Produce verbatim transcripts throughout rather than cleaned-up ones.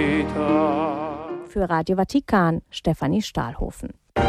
Für Radio Vatikan, Stefanie Stahlhofen.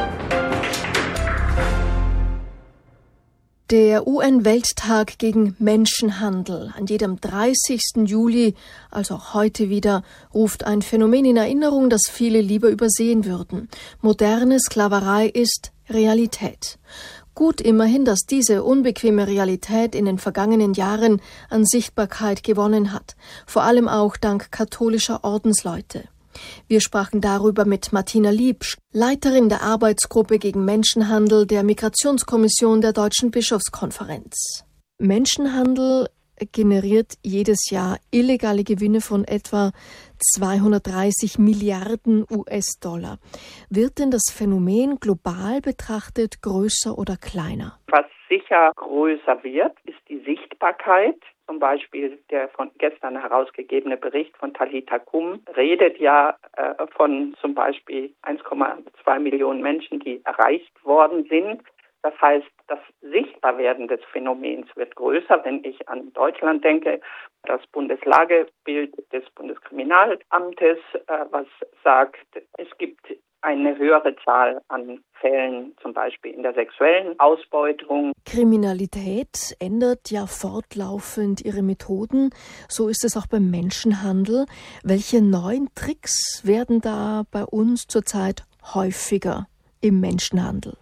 Der U N-Welttag gegen Menschenhandel an jedem dreißigsten Juli, also auch heute wieder, ruft ein Phänomen in Erinnerung, das viele lieber übersehen würden. Moderne Sklaverei ist Realität. Gut immerhin, dass diese unbequeme Realität in den vergangenen Jahren an Sichtbarkeit gewonnen hat, vor allem auch dank katholischer Ordensleute. Wir sprachen darüber mit Martina Liebsch, Leiterin der Arbeitsgruppe gegen Menschenhandel der Migrationskommission der Deutschen Bischofskonferenz. Menschenhandel generiert jedes Jahr illegale Gewinne von etwa zweihundertdreißig Milliarden U S-Dollar. Wird denn das Phänomen global betrachtet größer oder kleiner? Was sicher größer wird, ist die Sichtbarkeit. Zum Beispiel der von gestern herausgegebene Bericht von Talita Kum redet ja äh, von zum Beispiel eins Komma zwei Millionen Menschen, die erreicht worden sind. Das heißt, das Sichtbarwerden des Phänomens wird größer. Wenn ich an Deutschland denke, das Bundeslagebild des Bundeskriminalamtes, äh, was sagt, es gibt eine höhere Zahl an Fällen, zum Beispiel in der sexuellen Ausbeutung. Kriminalität ändert ja fortlaufend ihre Methoden. So ist es auch beim Menschenhandel. Welche neuen Tricks werden da bei uns zurzeit häufiger im Menschenhandel?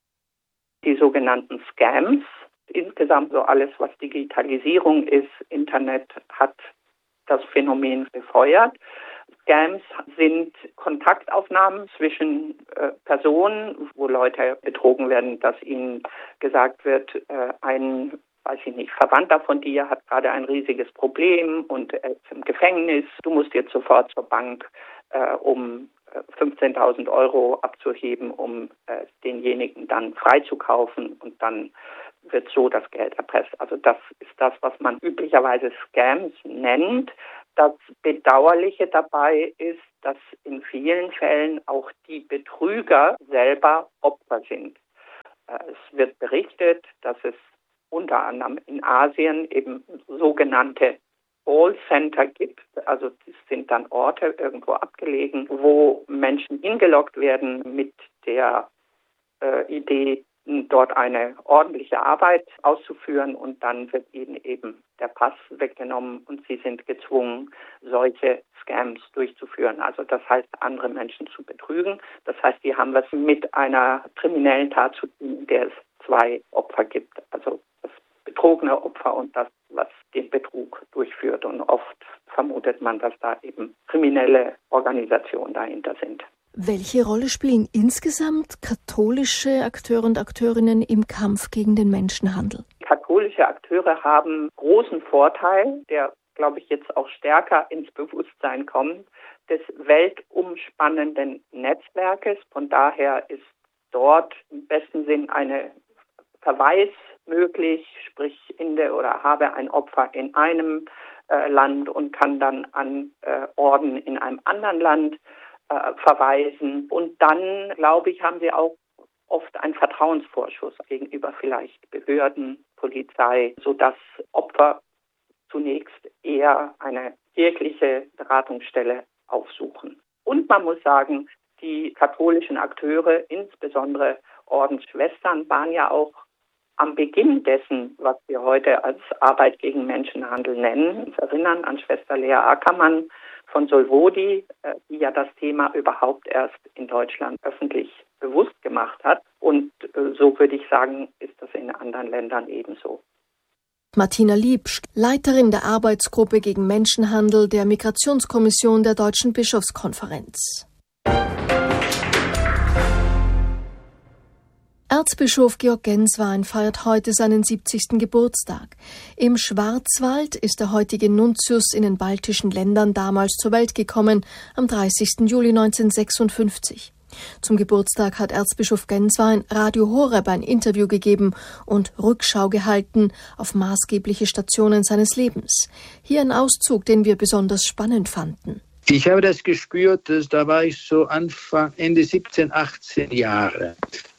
Die sogenannten Scams. Insgesamt so alles, was Digitalisierung ist, Internet, hat das Phänomen befeuert. Scams sind Kontaktaufnahmen zwischen äh, Personen, wo Leute betrogen werden, dass ihnen gesagt wird, äh, ein, weiß ich nicht, Verwandter von dir hat gerade ein riesiges Problem und er ist im Gefängnis. Du musst jetzt sofort zur Bank, äh, um äh, fünfzehntausend Euro abzuheben, um äh, denjenigen dann freizukaufen, und dann wird so das Geld erpresst. Also das ist das, was man üblicherweise Scams nennt. Das Bedauerliche dabei ist, dass in vielen Fällen auch die Betrüger selber Opfer sind. Es wird berichtet, dass es unter anderem in Asien eben sogenannte Callcenter gibt. Also das sind dann Orte irgendwo abgelegen, wo Menschen hingelockt werden mit der äh, Idee, dort eine ordentliche Arbeit auszuführen, und dann wird ihnen eben der Pass weggenommen und sie sind gezwungen, solche Scams durchzuführen. Also das heißt, andere Menschen zu betrügen. Das heißt, die haben was mit einer kriminellen Tat zu tun, in der es zwei Opfer gibt. Also das betrogene Opfer und das, was den Betrug durchführt. Und oft vermutet man, dass da eben kriminelle Organisationen dahinter sind. Welche Rolle spielen insgesamt katholische Akteure und Akteurinnen im Kampf gegen den Menschenhandel? Katholische Akteure haben großen Vorteil, der, glaube ich, jetzt auch stärker ins Bewusstsein kommt, des weltumspannenden Netzwerkes. Von daher ist dort im besten Sinn eine Verweis möglich, sprich finde oder habe ein Opfer in einem äh, Land und kann dann an äh, Orden in einem anderen Land verweisen. Und dann, glaube ich, haben wir auch oft einen Vertrauensvorschuss gegenüber vielleicht Behörden, Polizei, sodass Opfer zunächst eher eine kirchliche Beratungsstelle aufsuchen. Und man muss sagen, die katholischen Akteure, insbesondere Ordensschwestern, waren ja auch am Beginn dessen, was wir heute als Arbeit gegen Menschenhandel nennen. Wir erinnern an Schwester Lea Ackermann von Solvodi, die ja das Thema überhaupt erst in Deutschland öffentlich bewusst gemacht hat. Und so würde ich sagen, ist das in anderen Ländern ebenso. Martina Liebsch, Leiterin der Arbeitsgruppe gegen Menschenhandel der Migrationskommission der Deutschen Bischofskonferenz. Erzbischof Georg Genswein feiert heute seinen siebzigsten Geburtstag. Im Schwarzwald ist der heutige Nuntius in den baltischen Ländern damals zur Welt gekommen, am dreißigsten Juli neunzehnhundertsechsundfünfzig. Zum Geburtstag hat Erzbischof Genswein Radio Horeb ein Interview gegeben und Rückschau gehalten auf maßgebliche Stationen seines Lebens. Hier ein Auszug, den wir besonders spannend fanden. Ich habe das gespürt, dass da war ich so Anfang, Ende siebzehn, achtzehn Jahre.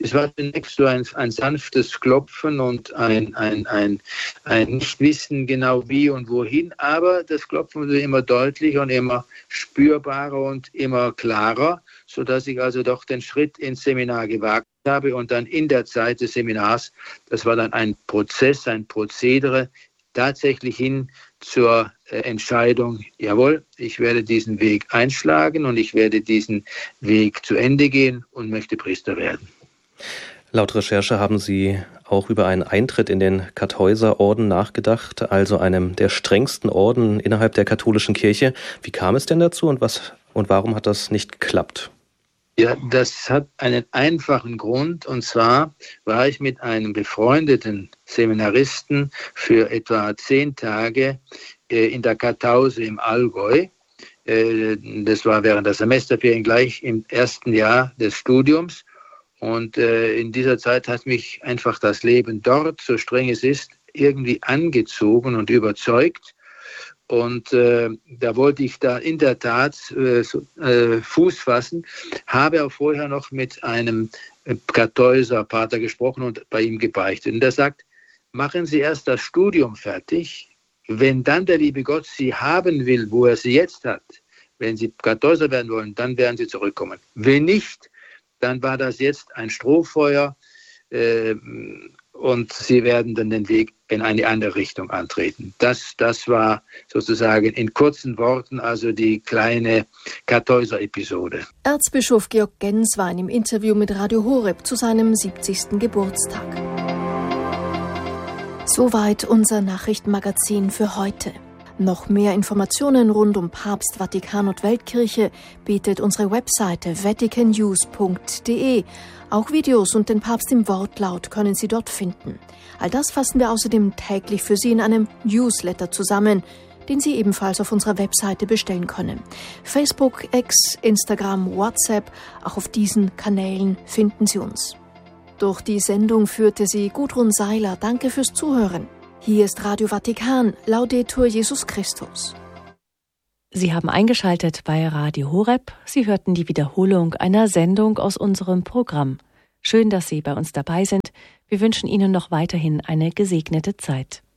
Es war zunächst so ein, ein sanftes Klopfen und ein, ein, ein, ein Nichtwissen genau wie und wohin, aber das Klopfen wurde immer deutlicher und immer spürbarer und immer klarer, sodass ich also doch den Schritt ins Seminar gewagt habe und dann in der Zeit des Seminars, das war dann ein Prozess, ein Prozedere, tatsächlich hin zur äh, Entscheidung, jawohl, ich werde diesen Weg einschlagen und ich werde diesen Weg zu Ende gehen und möchte Priester werden. Laut Recherche haben Sie auch über einen Eintritt in den Kartäuserorden nachgedacht, also einem der strengsten Orden innerhalb der katholischen Kirche. Wie kam es denn dazu und was und warum hat das nicht geklappt? Ja, das hat einen einfachen Grund, und zwar war ich mit einem befreundeten Seminaristen für etwa zehn Tage äh, in der Kartause im Allgäu. Äh, das war während der Semesterferien gleich im ersten Jahr des Studiums. Und äh, in dieser Zeit hat mich einfach das Leben dort, so streng es ist, irgendwie angezogen und überzeugt. Und äh, da wollte ich da in der Tat äh, so, äh, Fuß fassen, habe auch vorher noch mit einem Kartäuser Pater gesprochen und bei ihm gebeichtet. Und er sagt, machen Sie erst das Studium fertig, wenn dann der liebe Gott Sie haben will, wo er Sie jetzt hat, wenn Sie Kartäuser werden wollen, dann werden Sie zurückkommen. Wenn nicht, dann war das jetzt ein Strohfeuer, äh, und Sie werden dann den Weg in eine andere Richtung antreten. Das, das war sozusagen in kurzen Worten also die kleine Kartäuser-Episode. Erzbischof Georg Genz war in einem Interview mit Radio Horeb zu seinem siebzigsten Geburtstag. Soweit unser Nachrichtenmagazin für heute. Noch mehr Informationen rund um Papst, Vatikan und Weltkirche bietet unsere Webseite vatican news punkt de. Auch Videos und den Papst im Wortlaut können Sie dort finden. All das fassen wir außerdem täglich für Sie in einem Newsletter zusammen, den Sie ebenfalls auf unserer Webseite bestellen können. Facebook, X, Instagram, WhatsApp, auch auf diesen Kanälen finden Sie uns. Durch die Sendung führte Sie Gudrun Seiler. Danke fürs Zuhören. Hier ist Radio Vatikan, Laudetur Jesus Christus. Sie haben eingeschaltet bei Radio Horeb. Sie hörten die Wiederholung einer Sendung aus unserem Programm. Schön, dass Sie bei uns dabei sind. Wir wünschen Ihnen noch weiterhin eine gesegnete Zeit.